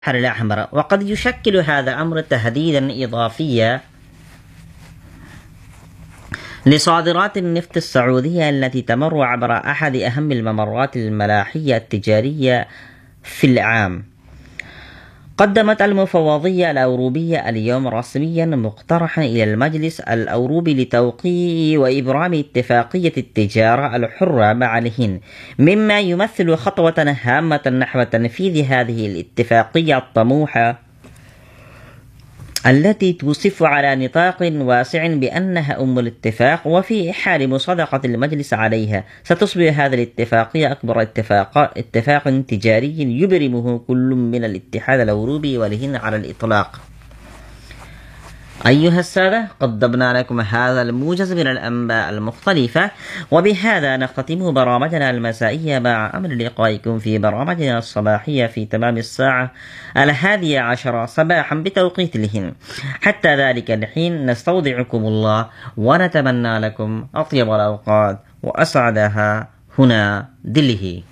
البحر الأحمر، وقد يشكل هذا الأمر تهديدا إضافيا لصادرات النفط السعودية التي تمر عبر أحد أهم الممرات الملاحية التجارية في العام. قدمت المفوضية الأوروبية اليوم رسميا مقترحا إلى المجلس الأوروبي لتوقيع وإبرام اتفاقية التجارة الحرة مع الهند، مما يمثل خطوة هامة نحو تنفيذ هذه الاتفاقية الطموحة التي توصف على نطاق واسع بأنها أم الاتفاق. وفي حال مصادقة المجلس عليها ستصبح هذه الاتفاقية أكبر اتفاق تجاري يبرمه كل من الاتحاد الأوروبي والهند على الإطلاق. أيها السادة، قدمنا لكم هذا الموجز من الأنباء المختلفة، وبهذا نختتم برامجنا المسائية مع أمل لقائكم في برامجنا الصباحية في تمام الساعة 11 صباحا بتوقيت الهند. حتى ذلك الحين نستودعكم الله ونتمنى لكم أطيب الأوقات وأسعدها. هنا دلهي.